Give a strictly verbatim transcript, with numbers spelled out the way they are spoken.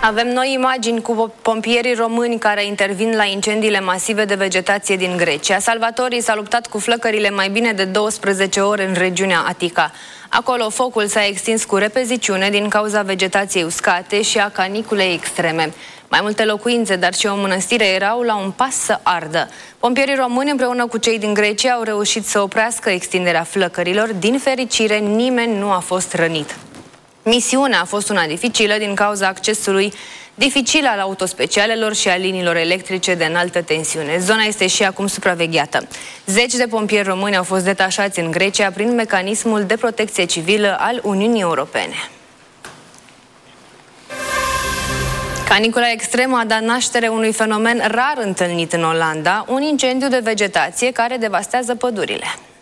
Avem noi imagini cu pompierii români care intervin la incendiile masive de vegetație din Grecia. Salvatorii s-au luptat cu flăcările mai bine de douăsprezece ore în regiunea Atica. Acolo focul s-a extins cu repeziciune din cauza vegetației uscate și a caniculei extreme. Mai multe locuințe, dar și o mănăstire erau la un pas să ardă. Pompierii români împreună cu cei din Grecia au reușit să oprească extinderea flăcărilor. Din fericire, nimeni nu a fost rănit. Misiunea a fost una dificilă din cauza accesului dificil al autospecialelor și a liniilor electrice de înaltă tensiune. Zona este și acum supravegheată. Zeci de pompieri români au fost detașați în Grecia prin mecanismul de protecție civilă al Uniunii Europene. Canicula extremă a dat naștere unui fenomen rar întâlnit în Olanda, un incendiu de vegetație care devastează pădurile.